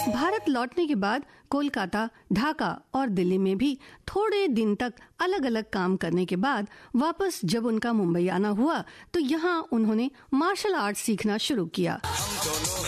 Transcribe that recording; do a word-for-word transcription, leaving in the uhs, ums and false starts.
भारत लौटने के बाद कोलकाता, ढाका और दिल्ली में भी थोड़े दिन तक अलग अलग काम करने के बाद वापस जब उनका मुंबई आना हुआ तो यहाँ उन्होंने मार्शल आर्ट सीखना शुरू किया।